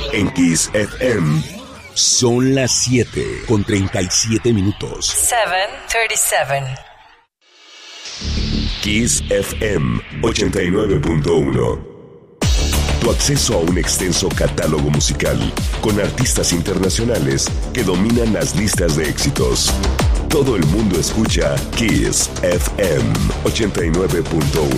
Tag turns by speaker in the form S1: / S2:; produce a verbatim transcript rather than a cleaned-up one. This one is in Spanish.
S1: En Kiss F M. Son las siete con treinta y siete minutos.
S2: siete treinta y siete.
S1: Kiss F M ochenta y nueve punto uno. Tu acceso a un extenso catálogo musical con artistas internacionales que dominan las listas de éxitos. Todo el mundo escucha Kiss F M ochenta y nueve punto uno.